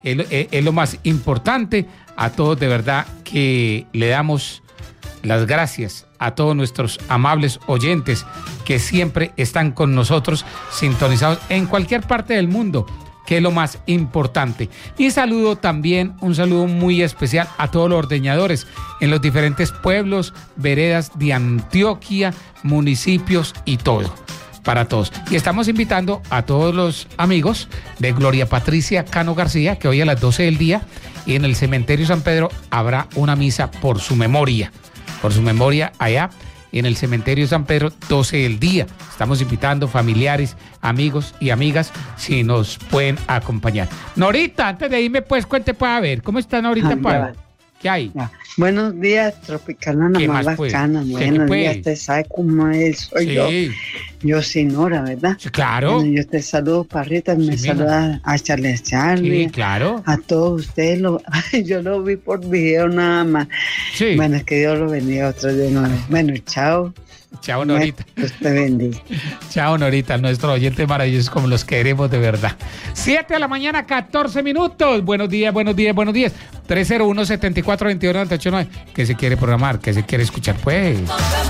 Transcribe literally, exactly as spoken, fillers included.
Es, es, es lo más importante. A todos de verdad que le damos las gracias a todos nuestros amables oyentes que siempre están con nosotros sintonizados en cualquier parte del mundo, que es lo más importante. Y saludo también, un saludo muy especial a todos los ordeñadores en los diferentes pueblos, veredas de Antioquia, municipios y todo, para todos. Y estamos invitando a todos los amigos de Gloria Patricia Cano García, que hoy a las doce del día y en el cementerio San Pedro habrá una misa por su memoria, por su memoria allá en el cementerio San Pedro, doce del día. Estamos invitando familiares, amigos y amigas, si nos pueden acompañar. Norita, antes de irme, pues, cuente para ver, ¿cómo está Norita? Para? ¿Qué hay? Ya. Buenos días, Tropicana, ¿Qué más más, pues? bacana. ¿Qué- Buenos qué, días, pues? usted sabe cómo es, soy Sí. yo. Yo sin hora, ¿verdad? Sí, claro. Bueno, yo te saludo, Parrita, me Sí, saluda a Charlie Charlie, Sí, claro. a todos ustedes. Lo, yo lo vi por video nada más. Sí. Bueno, es que Dios lo bendiga otro día. No, bueno, chao. Chao, Norita. Dios te bendiga. Chao, Norita, nuestros oyentes maravillosos como los queremos de verdad. siete de la mañana, catorce minutos. Buenos días, buenos días, buenos días. tres cero uno, siete cuatro, dos uno, nueve ocho nueve. ¿Qué se quiere programar? ¿Qué se quiere escuchar? Pues...